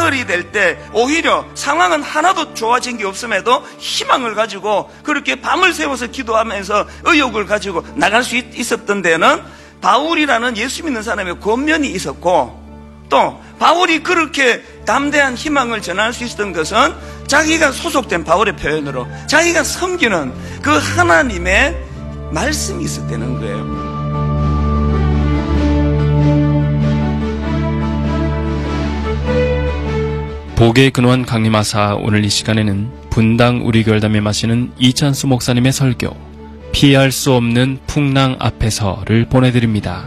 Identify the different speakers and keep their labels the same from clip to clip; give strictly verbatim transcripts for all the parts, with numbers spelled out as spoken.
Speaker 1: 가을이 될 때 오히려 상황은 하나도 좋아진 게 없음에도 희망을 가지고 그렇게 밤을 새워서 기도하면서 의욕을 가지고 나갈 수 있었던 데는 바울이라는 예수 믿는 사람의 권면이 있었고, 또 바울이 그렇게 담대한 희망을 전할 수 있었던 것은 자기가 소속된, 바울의 표현으로 자기가 섬기는 그 하나님의 말씀이 있었다는 거예요.
Speaker 2: 복의 근원 강림하사, 오늘 이 시간에는 분당 우리교회담에 마시는 이찬수 목사님의 설교, 피할 수 없는 풍랑 앞에서를 보내드립니다.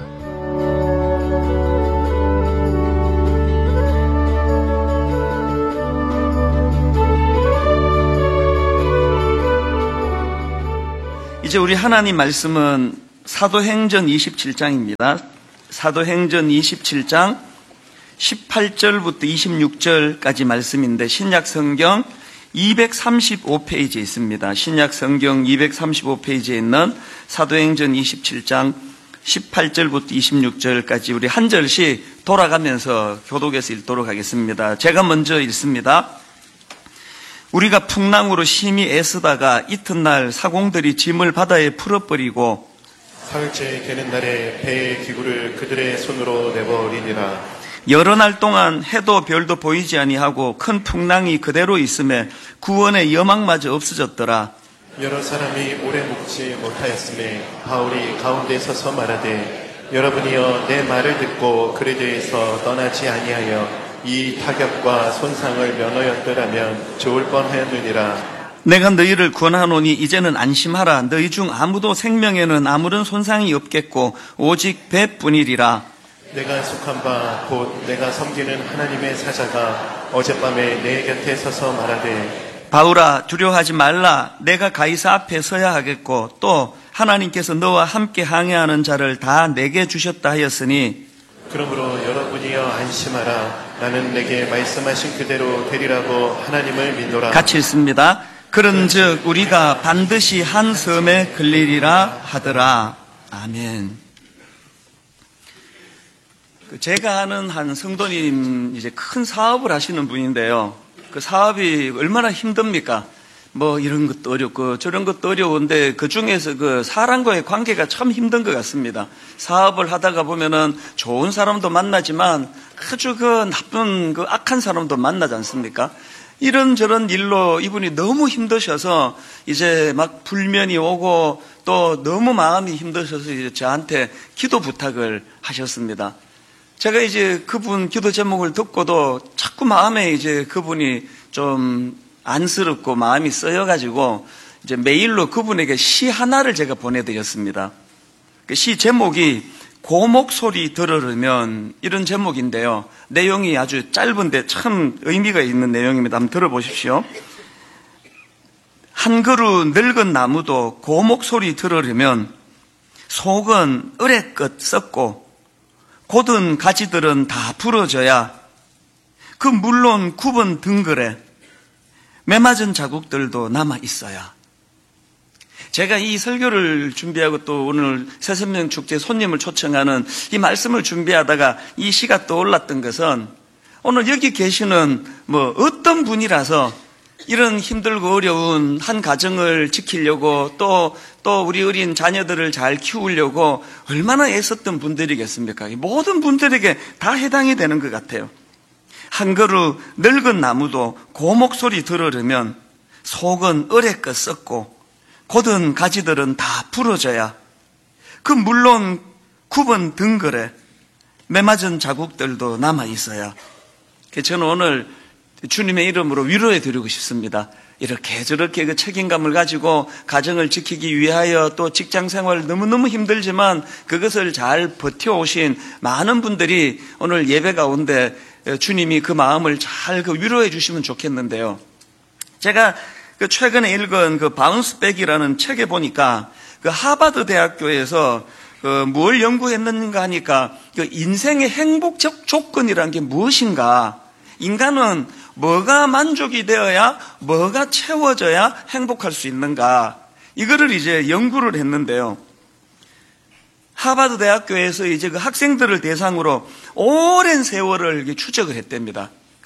Speaker 1: 이제 우리 하나님 말씀은 사도행전 이십칠 장입니다. 사도행전 이십칠 장 십팔 절부터 이십육 절까지 말씀인데 신약 성경 이백삼십오 페이지에 있습니다. 신약 성경 이백삼십오 페이지에 있는 사도행전 이십칠 장 십팔 절부터 이십육 절까지 우리 한 절씩 돌아가면서 교독해서 읽도록 하겠습니다. 제가 먼저 읽습니다. 우리가 풍랑으로 심히 애쓰다가 이튿날 사공들이 짐을 바다에 풀어버리고
Speaker 3: 사흘째 되는 날에 배의 기구를 그들의 손으로 내버리니라.
Speaker 1: 여러 날 동안 해도 별도 보이지 아니하고 큰 풍랑이 그대로 있음에 구원의 여망마저 없어졌더라.
Speaker 3: 여러 사람이 오래 묵지 못하였음에 바울이 가운데 서서 말하되, 여러분이여 내 말을 듣고 그리스도에서 떠나지 아니하여 이 타격과 손상을 면하였더라면 좋을 뻔하였느니라.
Speaker 1: 내가 너희를 권하노니 이제는 안심하라. 너희 중 아무도 생명에는 아무런 손상이 없겠고 오직 배뿐이리라.
Speaker 3: 내가 속한 바 곧 내가 섬기는 하나님의 사자가 어젯밤에 내 곁에 서서 말하되,
Speaker 1: 바울아 두려워하지 말라. 내가 가이사 앞에 서야 하겠고 또 하나님께서 너와 함께 항해하는 자를 다 내게 주셨다 하였으니,
Speaker 3: 그러므로 여러분이여 안심하라. 나는 내게 말씀하신 그대로 되리라고 하나님을 믿노라.
Speaker 1: 같이 읽습니다. 그런즉 우리가 반드시 한 섬에 걸리리라 하더라. 아멘. 제가 아는 한 성도님, 이제 큰 사업을 하시는 분인데요. 그 사업이 얼마나 힘듭니까? 뭐 이런 것도 어렵고 저런 것도 어려운데 그 중에서 그 사람과의 관계가 참 힘든 것 같습니다. 사업을 하다가 보면은 좋은 사람도 만나지만 아주 그 나쁜 그 악한 사람도 만나지 않습니까? 이런저런 일로 이분이 너무 힘드셔서 이제 막 불면이 오고 또 너무 마음이 힘드셔서 이제 저한테 기도 부탁을 하셨습니다. 제가 이제 그분 기도 제목을 듣고도 자꾸 마음에 이제 그분이 좀 안쓰럽고 마음이 쓰여가지고 이제 메일로 그분에게 시 하나를 제가 보내드렸습니다. 그 시 제목이 고목 소리 들으려면, 이런 제목인데요. 내용이 아주 짧은데 참 의미가 있는 내용입니다. 한번 들어보십시오. 한 그루 늙은 나무도 고목 소리 들으려면 속은 으레껏 썩고 곧은 가지들은 다 부러져야 그 물론 굽은 등글에 매맞은 자국들도 남아 있어야. 제가 이 설교를 준비하고 또 오늘 새생명 축제 손님을 초청하는 이 말씀을 준비하다가 이 시가 떠올랐던 것은, 오늘 여기 계시는 뭐 어떤 분이라서 이런 힘들고 어려운 한 가정을 지키려고 또, 또 우리 어린 자녀들을 잘 키우려고 얼마나 애썼던 분들이겠습니까? 모든 분들에게 다 해당이 되는 것 같아요. 한 그루 늙은 나무도 고목 소리 들으려면 속은 어레껏 썩고 곧은 가지들은 다 부러져야 그 물론 굽은 등글에 매맞은 자국들도 남아 있어야. 저는 오늘 주님의 이름으로 위로해 드리고 싶습니다. 이렇게 저렇게 그 책임감을 가지고 가정을 지키기 위하여 또 직장 생활 너무너무 힘들지만 그것을 잘 버텨오신 많은 분들이 오늘 예배 가운데 주님이 그 마음을 잘 그 위로해 주시면 좋겠는데요. 제가 그 최근에 읽은 그 바운스백이라는 책에 보니까 그 하버드 대학교에서 그 뭘 연구했는가 하니까 그 인생의 행복적 조건이라는 게 무엇인가, 인간은 뭐가 만족이 되어야, 뭐가 채워져야 행복할 수 있는가, 이거를 이제 연구를 했는데요. 하버드 대학교에서 이제 그 학생들을 대상으로 오랜 세월을 추적을 했답니다.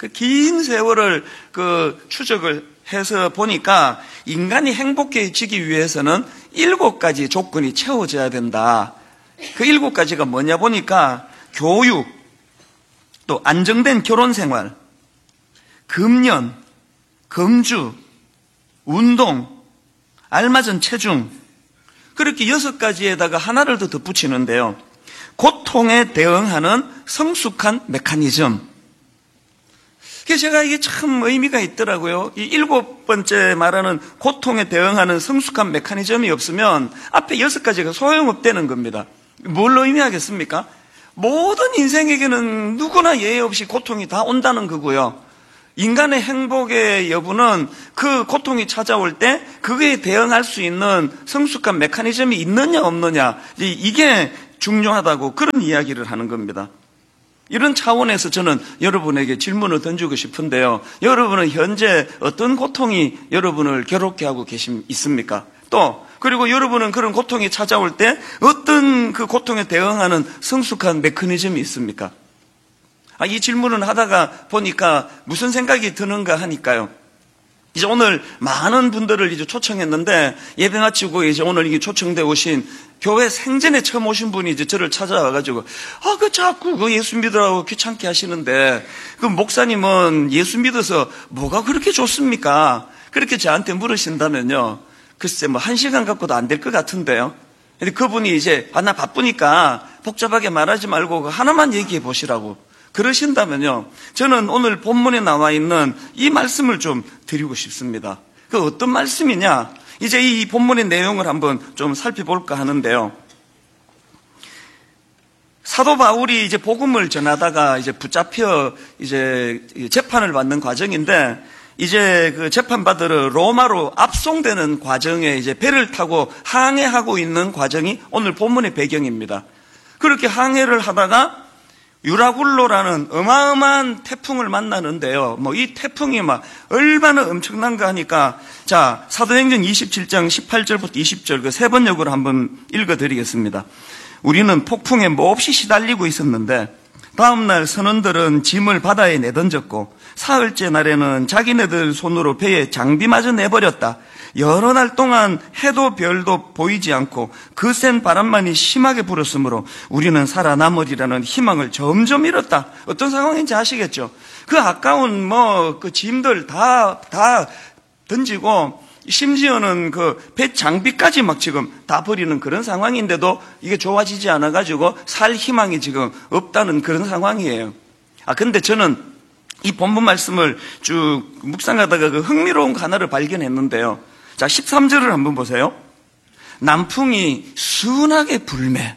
Speaker 1: 그 긴 세월을 그 추적을 해서 보니까 인간이 행복해지기 위해서는 일곱 가지 조건이 채워져야 된다. 그 일곱 가지가 뭐냐 보니까 교육, 또 안정된 결혼 생활, 금연, 금주, 운동, 알맞은 체중, 그렇게 여섯 가지에다가 하나를 더 덧붙이는데요. 고통에 대응하는 성숙한 메커니즘. 그래서 제가 이게 참 의미가 있더라고요. 이 일곱 번째 말하는 고통에 대응하는 성숙한 메커니즘이 없으면 앞에 여섯 가지가 소용없다는 겁니다. 뭘로 의미하겠습니까? 모든 인생에게는 누구나 예외 없이 고통이 다 온다는 거고요. 인간의 행복의 여부는 그 고통이 찾아올 때 그거에 대응할 수 있는 성숙한 메커니즘이 있느냐 없느냐, 이게 중요하다고 그런 이야기를 하는 겁니다. 이런 차원에서 저는 여러분에게 질문을 던지고 싶은데요. 여러분은 현재 어떤 고통이 여러분을 괴롭게 하고 계십, 있습니까? 또 그리고 여러분은 그런 고통이 찾아올 때 어떤 그 고통에 대응하는 성숙한 메커니즘이 있습니까? 아, 이 질문을 하다가 보니까 무슨 생각이 드는가 하니까요. 이제 오늘 많은 분들을 이제 초청했는데 예배 마치고 이제 오늘 이게 초청돼 오신 교회 생전에 처음 오신 분이 이제 저를 찾아와가지고 아, 그 자꾸 그 예수 믿으라고 귀찮게 하시는데 그 목사님은 예수 믿어서 뭐가 그렇게 좋습니까? 그렇게 저한테 물으신다면요. 글쎄 뭐 한 시간 갖고도 안 될 것 같은데요. 근데 그분이 이제 아, 나 바쁘니까 복잡하게 말하지 말고 하나만 얘기해 보시라고 그러신다면요. 저는 오늘 본문에 나와 있는 이 말씀을 좀 드리고 싶습니다. 그 어떤 말씀이냐? 이제 이 본문의 내용을 한번 좀 살펴볼까 하는데요. 사도 바울이 이제 복음을 전하다가 이제 붙잡혀 이제 재판을 받는 과정인데 이제 그 재판받으러 로마로 압송되는 과정에 이제 배를 타고 항해하고 있는 과정이 오늘 본문의 배경입니다. 그렇게 항해를 하다가 유라굴로라는 어마어마한 태풍을 만나는데요. 뭐 이 태풍이 막 얼마나 엄청난가 하니까 자, 사도행전 이십칠 장 십팔 절부터 이십 절 그 세 번역으로 한번 읽어드리겠습니다. 우리는 폭풍에 몹시 시달리고 있었는데 다음날 선원들은 짐을 바다에 내던졌고 사흘째 날에는 자기네들 손으로 배에 장비마저 내버렸다. 여러 날 동안 해도 별도 보이지 않고 그 센 바람만이 심하게 불었으므로 우리는 살아남으리라는 희망을 점점 잃었다. 어떤 상황인지 아시겠죠? 그 아까운 뭐 그 짐들 다, 다 던지고 심지어는 그 배 장비까지 막 지금 다 버리는 그런 상황인데도 이게 좋아지지 않아가지고 살 희망이 지금 없다는 그런 상황이에요. 아, 근데 저는 이 본문 말씀을 쭉 묵상하다가 그 흥미로운 하나를 발견했는데요. 자, 십삼 절을 한번 보세요. 남풍이 순하게 불매.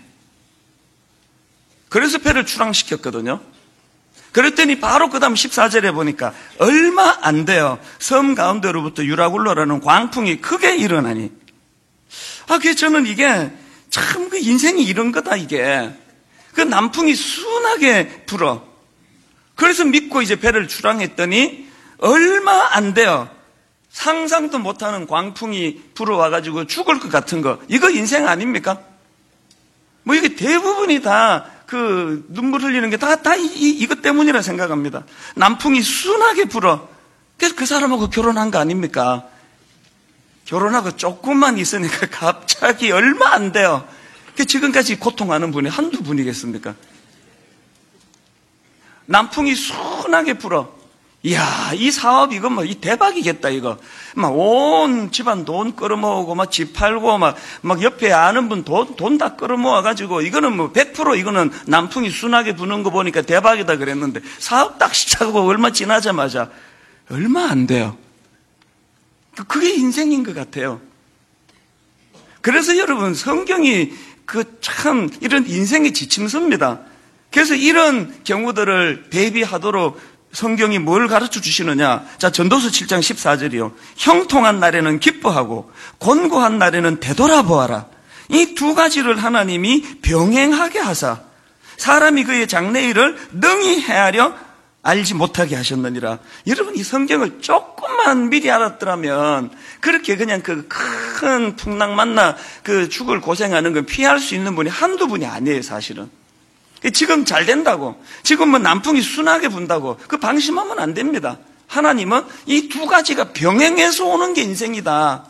Speaker 1: 그래서 배를 출항시켰거든요. 그랬더니 바로 그 다음 십사 절에 보니까 얼마 안 돼요. 섬 가운데로부터 유라굴로라는 광풍이 크게 일어나니. 아, 그래서 저는 이게 참 그 인생이 이런 거다, 이게. 그 남풍이 순하게 불어. 그래서 믿고 이제 배를 출항했더니 얼마 안 돼요. 상상도 못하는 광풍이 불어와가지고 죽을 것 같은 거. 이거 인생 아닙니까? 뭐 이게 대부분이 다 그 눈물 흘리는 게 다, 다 이, 이것 때문이라 생각합니다. 남풍이 순하게 불어. 그래서 그 사람하고 결혼한 거 아닙니까? 결혼하고 조금만 있으니까 갑자기 얼마 안 돼요. 지금까지 고통하는 분이 한두 분이겠습니까? 남풍이 순하게 불어. 이야, 이 사업 이거 뭐 이 대박이겠다 이거. 막 온 집안 돈 끌어모으고 막 집 팔고 막 막 옆에 아는 분 돈 돈 다 끌어모아 가지고 이거는 뭐 백 퍼센트 이거는 남풍이 순하게 부는 거 보니까 대박이다 그랬는데 사업 딱 시작하고 얼마 지나자마자 얼마 안 돼요. 그게 인생인 것 같아요. 그래서 여러분 성경이 그 참 이런 인생의 지침서입니다. 그래서 이런 경우들을 대비하도록 성경이 뭘 가르쳐 주시느냐? 자, 전도서 칠 장 십사 절이요. 형통한 날에는 기뻐하고 곤고한 날에는 되돌아보아라. 이 두 가지를 하나님이 병행하게 하사 사람이 그의 장래일을 능히 헤아려 알지 못하게 하셨느니라. 여러분 이 성경을 조금만 미리 알았더라면 그렇게 그냥 그 큰 풍랑 만나 그 죽을 고생하는 걸 피할 수 있는 분이 한두 분이 아니에요, 사실은. 지금 잘 된다고, 지금 뭐 남풍이 순하게 분다고, 그 방심하면 안 됩니다. 하나님은 이 두 가지가 병행해서 오는 게 인생이다.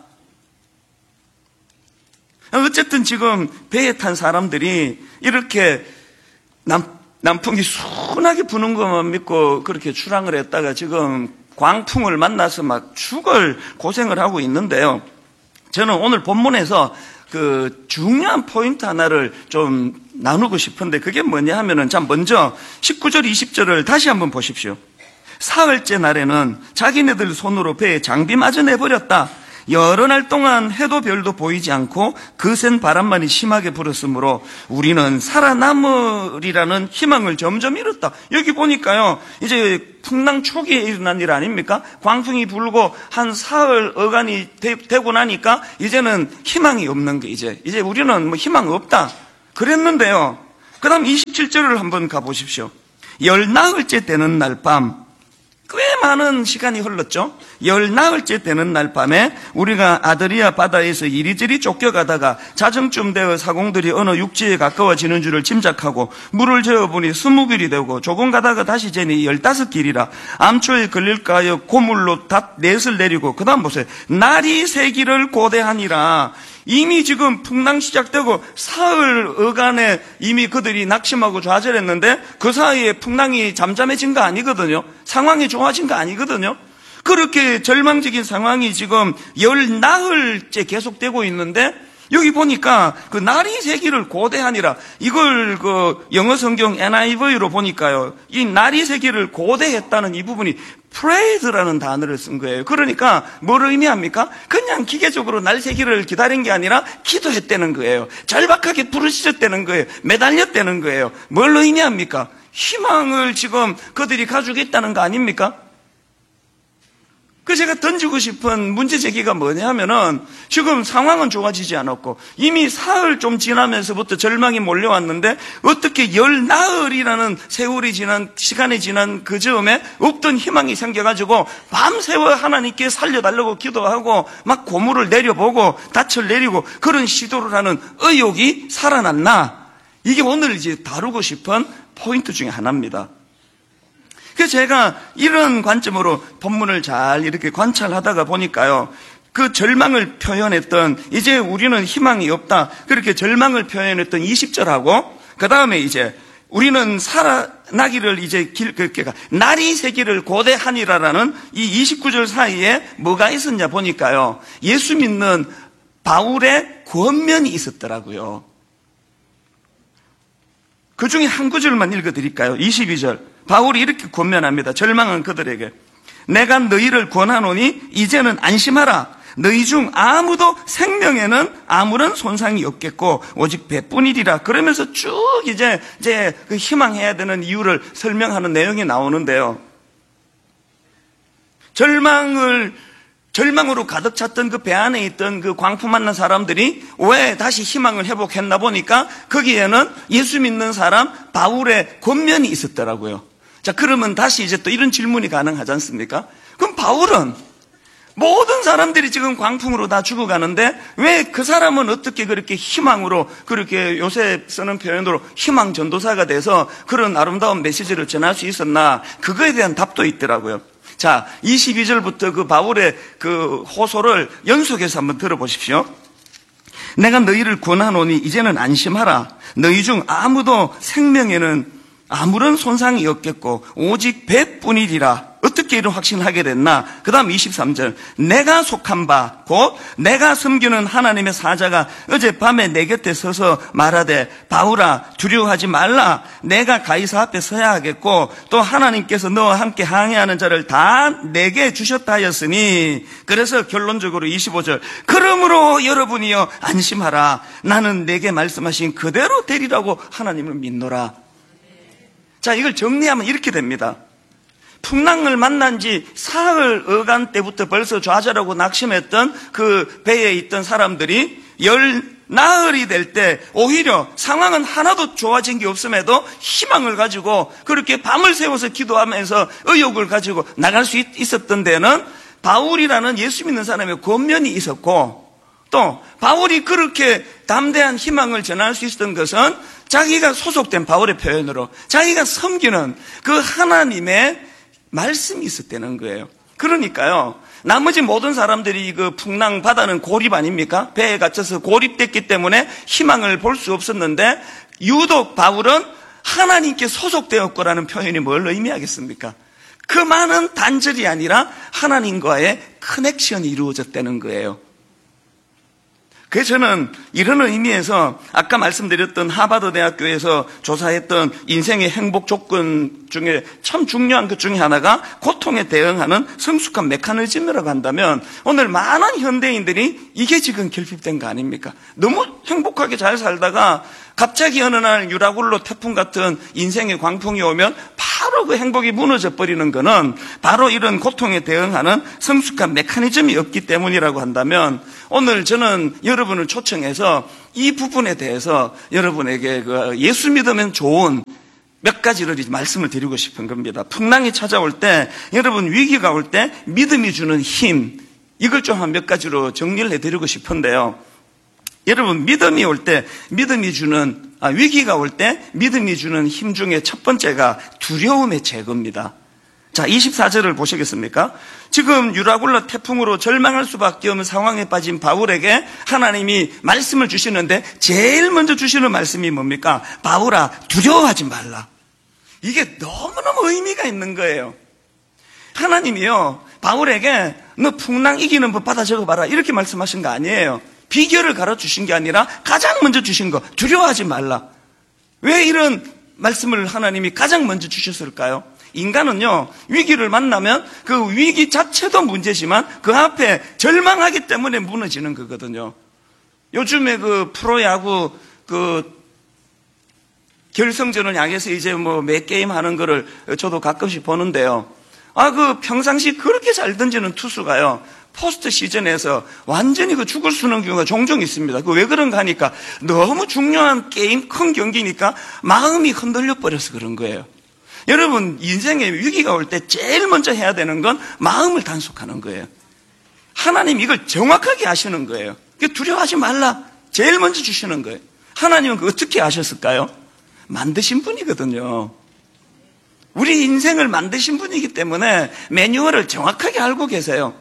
Speaker 1: 어쨌든 지금 배에 탄 사람들이 이렇게 남, 남풍이 순하게 부는 것만 믿고 그렇게 출항을 했다가 지금 광풍을 만나서 막 죽을 고생을 하고 있는데요. 저는 오늘 본문에서 그 중요한 포인트 하나를 좀 나누고 싶은데 그게 뭐냐 하면은, 자, 먼저 십구 절 이십 절을 다시 한번 보십시오. 사흘째 날에는 자기네들 손으로 배에 장비마저 내버렸다. 여러 날 동안 해도 별도 보이지 않고 거센 바람만이 심하게 불었으므로 우리는 살아남으리라는 희망을 점점 잃었다. 여기 보니까요, 이제 풍랑 초기에 일어난 일 아닙니까? 광풍이 불고 한 사흘 어간이 되, 되고 나니까 이제는 희망이 없는 게 이제 이제 우리는 뭐 희망 없다 그랬는데요. 그 다음 이십칠 절을 한번 가보십시오. 열 나흘째 되는 날 밤, 꽤 많은 시간이 흘렀죠. 열 나흘째 되는 날 밤에 우리가 아드리아 바다에서 이리저리 쫓겨가다가 자정쯤 되어 사공들이 어느 육지에 가까워지는 줄을 짐작하고 물을 저어보니 스무 길이 되고 조금 가다가 다시 재니 열다섯 길이라 암초에 걸릴까 하여 고물로 닷 넷을 내리고, 그 다음 보세요. 날이 세 길을 고대하니라. 이미 지금 풍랑 시작되고 사흘 어간에 이미 그들이 낙심하고 좌절했는데 그 사이에 풍랑이 잠잠해진 거 아니거든요. 상황이 좋아진 거 아니거든요. 그렇게 절망적인 상황이 지금 열 나흘째 계속되고 있는데 여기 보니까 그 날이 세기를 고대하니라. 이걸 그 영어 성경 엔 아이 브이로 보니까요, 이 날이 세기를 고대했다는 이 부분이 prayed라는 단어를 쓴 거예요. 그러니까 뭘 의미합니까? 그냥 기계적으로 날 세기를 기다린 게 아니라 기도했다는 거예요. 절박하게 부르짖었다는 거예요. 매달렸다는 거예요. 뭘 의미합니까? 희망을 지금 그들이 가지고 있다는 거 아닙니까? 그 제가 던지고 싶은 문제 제기가 뭐냐 하면은, 지금 상황은 좋아지지 않았고 이미 사흘 좀 지나면서부터 절망이 몰려왔는데 어떻게 열 나흘이라는 세월이 지난, 시간이 지난 그 즈음에 없던 희망이 생겨가지고 밤새워 하나님께 살려달라고 기도하고 막 고물을 내려보고 닻을 내리고 그런 시도를 하는 의욕이 살아났나? 이게 오늘 이제 다루고 싶은 포인트 중에 하나입니다. 그래서 제가 이런 관점으로 본문을 잘 이렇게 관찰하다가 보니까요, 그 절망을 표현했던, 이제 우리는 희망이 없다, 그렇게 절망을 표현했던 이십 절하고 그 다음에 이제 우리는 살아나기를 이제 길, 그러니까 날이 세기를 고대하니라라는 이 이십구 절 사이에 뭐가 있었냐 보니까요, 예수 믿는 바울의 권면이 있었더라고요. 그 중에 한 구절만 읽어드릴까요? 이십이 절. 바울이 이렇게 권면합니다. 절망한 그들에게. 내가 너희를 권하노니 이제는 안심하라. 너희 중 아무도 생명에는 아무런 손상이 없겠고 오직 배뿐이리라. 그러면서 쭉 이제 이제 그 희망해야 되는 이유를 설명하는 내용이 나오는데요. 절망을 절망으로 가득 찼던 그 배 안에 있던 그 광풍 만난 사람들이 왜 다시 희망을 회복했나 보니까 거기에는 예수 믿는 사람 바울의 권면이 있었더라고요. 자, 그러면 다시 이제 또 이런 질문이 가능하지 않습니까? 그럼 바울은 모든 사람들이 지금 광풍으로 다 죽어가는데 왜 그 사람은 어떻게 그렇게 희망으로, 그렇게 요새 쓰는 표현으로 희망 전도사가 돼서 그런 아름다운 메시지를 전할 수 있었나? 그거에 대한 답도 있더라고요. 자, 이십이 절부터 그 바울의 그 호소를 연속해서 한번 들어보십시오. 내가 너희를 권하노니 이제는 안심하라. 너희 중 아무도 생명에는 아무런 손상이 없겠고 오직 배뿐이리라. 어떻게 이런 확신을 하게 됐나? 그 다음 이십삼 절. 내가 속한 바 곧 내가 섬기는 하나님의 사자가 어젯밤에 내 곁에 서서 말하되 바울아 두려워하지 말라. 내가 가이사 앞에 서야 하겠고 또 하나님께서 너와 함께 항해하는 자를 다 내게 주셨다 하였으니. 그래서 결론적으로 이십오 절. 그러므로 여러분이여 안심하라. 나는 내게 말씀하신 그대로 되리라고 하나님을 믿노라. 자, 이걸 정리하면 이렇게 됩니다. 풍랑을 만난 지 사흘 어간 때부터 벌써 좌절하고 낙심했던 그 배에 있던 사람들이 열 나흘이 될 때 오히려 상황은 하나도 좋아진 게 없음에도 희망을 가지고 그렇게 밤을 새워서 기도하면서 의욕을 가지고 나갈 수 있었던 데는 바울이라는 예수 믿는 사람의 권면이 있었고, 또 바울이 그렇게 담대한 희망을 전할 수 있었던 것은 자기가 소속된 바울의 표현으로 자기가 섬기는 그 하나님의 말씀이 있었다는 거예요. 그러니까요, 나머지 모든 사람들이 그 풍랑 바다는 고립 아닙니까? 배에 갇혀서 고립됐기 때문에 희망을 볼 수 없었는데 유독 바울은 하나님께 소속되었고라는 표현이 뭘 의미하겠습니까? 그 많은 단절이 아니라 하나님과의 커넥션이 이루어졌다는 거예요. 그래서 저는 이런 의미에서 아까 말씀드렸던 하버드 대학교에서 조사했던 인생의 행복 조건 중에 참 중요한 것 중에 하나가 고통에 대응하는 성숙한 메커니즘이라고 한다면 오늘 많은 현대인들이 이게 지금 결핍된 거 아닙니까? 너무 행복하게 잘 살다가 갑자기 어느 날 유라굴로 태풍 같은 인생의 광풍이 오면 바로 그 행복이 무너져 버리는 거는 바로 이런 고통에 대응하는 성숙한 메커니즘이 없기 때문이라고 한다면 오늘 저는 여러분을 초청해서 이 부분에 대해서 여러분에게 그 예수 믿으면 좋은 몇 가지를 말씀을 드리고 싶은 겁니다. 풍랑이 찾아올 때, 여러분 위기가 올 때 믿음이 주는 힘, 이걸 좀 한 몇 가지로 정리를 해드리고 싶은데요. 여러분 믿음이 올 때, 믿음이 주는 아, 위기가 올 때 믿음이 주는 힘 중에 첫 번째가 두려움의 제거입니다. 자, 이십사 절을 보시겠습니까? 지금 유라굴라 태풍으로 절망할 수밖에 없는 상황에 빠진 바울에게 하나님이 말씀을 주시는데 제일 먼저 주시는 말씀이 뭡니까? 바울아, 두려워하지 말라. 이게 너무너무 의미가 있는 거예요. 하나님이요, 바울에게 너 풍랑 이기는 법 받아 적어봐라 이렇게 말씀하신 거 아니에요. 비결을 가르쳐주신 게 아니라 가장 먼저 주신 거, 두려워하지 말라. 왜 이런 말씀을 하나님이 가장 먼저 주셨을까요? 인간은요, 위기를 만나면 그 위기 자체도 문제지만 그 앞에 절망하기 때문에 무너지는 거거든요. 요즘에 그 프로야구 그 결승전을 향해서 이제 뭐 매 게임 하는 거를 저도 가끔씩 보는데요. 아, 그 평상시 그렇게 잘 던지는 투수가요, 포스트 시즌에서 완전히 그 죽을 쓰는 경우가 종종 있습니다. 그 왜 그런가 하니까 너무 중요한 게임, 큰 경기니까 마음이 흔들려 버려서 그런 거예요. 여러분, 인생에 위기가 올 때 제일 먼저 해야 되는 건 마음을 단속하는 거예요. 하나님 이걸 정확하게 아시는 거예요. 두려워하지 말라. 제일 먼저 주시는 거예요. 하나님은 그 어떻게 아셨을까요? 만드신 분이거든요. 우리 인생을 만드신 분이기 때문에 매뉴얼을 정확하게 알고 계세요.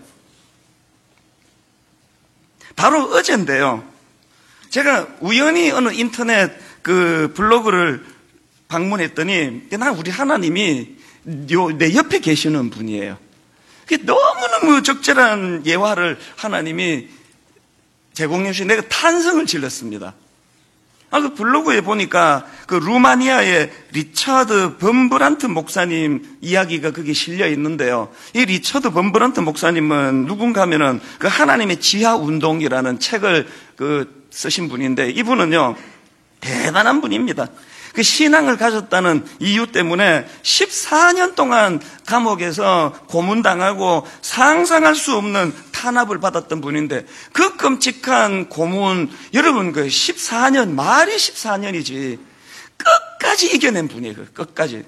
Speaker 1: 바로 어젠데요, 제가 우연히 어느 인터넷 그 블로그를 방문했더니 난 우리 하나님이 요, 내 옆에 계시는 분이에요. 너무너무 적절한 예화를 하나님이 제공해 주신, 내가 탄성을 질렀습니다. 아, 그 블로그에 보니까 그 루마니아의 리처드 범브란트 목사님 이야기가 거기 실려 있는데요. 이 리처드 범브란트 목사님은 누군가 하면은 그 하나님의 지하 운동이라는 책을 그 쓰신 분인데, 이분은요, 대단한 분입니다. 그 신앙을 가졌다는 이유 때문에 십사 년 동안 감옥에서 고문당하고 상상할 수 없는 탄압을 받았던 분인데, 그 끔찍한 고문, 여러분 그 십사 년, 말이 십사 년이지 끝까지 이겨낸 분이에요. 끝까지.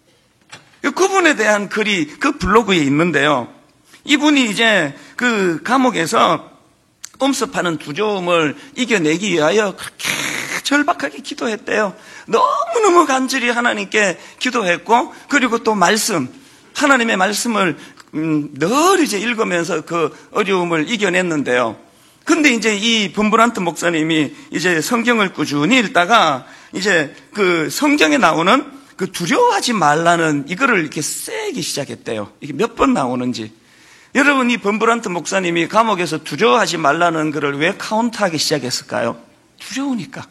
Speaker 1: 그분에 대한 글이 그 블로그에 있는데요, 이분이 이제 그 감옥에서 엄습하는 두려움을 이겨내기 위하여 그렇게 절박하게 기도했대요. 너무너무 간절히 하나님께 기도했고, 그리고 또 말씀, 하나님의 말씀을 음, 늘 이제 읽으면서 그 어려움을 이겨냈는데요. 근데 이제 이 범브란트 목사님이 이제 성경을 꾸준히 읽다가 이제 그 성경에 나오는 그 두려워하지 말라는 이거를 이렇게 세기 시작했대요. 이게 몇 번 나오는지. 여러분, 이 범브란트 목사님이 감옥에서 두려워하지 말라는 글을 왜 카운트하기 시작했을까요? 두려우니까.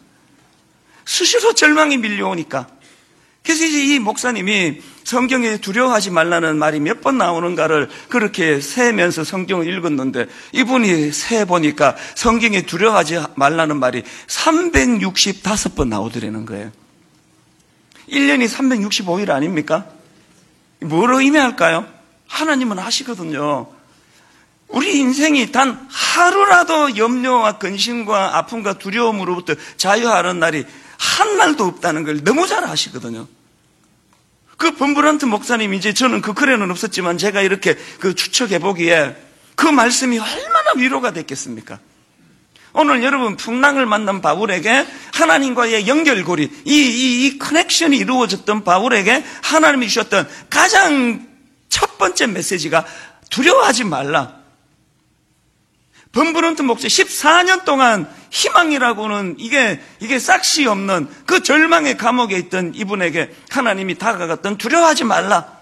Speaker 1: 수시로 절망이 밀려오니까. 그래서 이제 이 목사님이 성경에 두려워하지 말라는 말이 몇 번 나오는가를 그렇게 세면서 성경을 읽었는데, 이분이 세보니까 성경에 두려워하지 말라는 말이 삼백육십오 번 나오더라는 거예요. 일 년이 삼백육십오 일 아닙니까? 뭘 의미할까요? 하나님은 아시거든요. 우리 인생이 단 하루라도 염려와 근심과 아픔과 두려움으로부터 자유하는 날이 한 날도 없다는 걸 너무 잘 아시거든요. 그 범브란트 목사님, 이제 저는 그 글에는 없었지만 제가 이렇게 그 추측해 보기에 그 말씀이 얼마나 위로가 됐겠습니까? 오늘 여러분 풍랑을 만난 바울에게 하나님과의 연결고리, 이, 이, 이 커넥션이 이루어졌던 바울에게 하나님이 주셨던 가장 첫 번째 메시지가 두려워하지 말라. 범브런트 목사 십사 년 동안 희망이라고는 이게, 이게 싹시 없는 그 절망의 감옥에 있던 이분에게 하나님이 다가갔던 두려워하지 말라.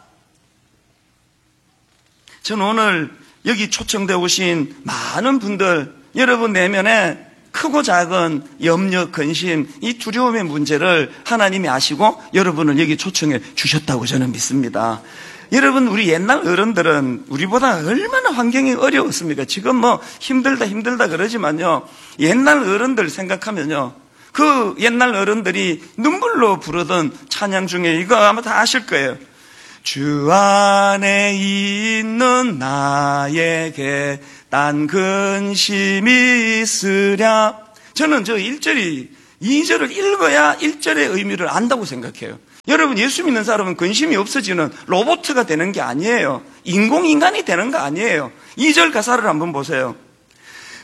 Speaker 1: 저는 오늘 여기 초청되어 오신 많은 분들, 여러분 내면에 크고 작은 염려, 근심, 이 두려움의 문제를 하나님이 아시고 여러분을 여기 초청해 주셨다고 저는 믿습니다. 여러분, 우리 옛날 어른들은 우리보다 얼마나 환경이 어려웠습니까? 지금 뭐 힘들다 힘들다 그러지만요, 옛날 어른들 생각하면요, 그 옛날 어른들이 눈물로 부르던 찬양 중에 이거 아마 다 아실 거예요. 주 안에 있는 나에게 딴 근심이 있으랴. 저는 저 일 절이 이 절을 읽어야 일 절의 의미를 안다고 생각해요. 여러분, 예수 믿는 사람은 근심이 없어지는 로봇가 되는 게 아니에요. 인공인간이 되는 거 아니에요. 이 절 가사를 한번 보세요.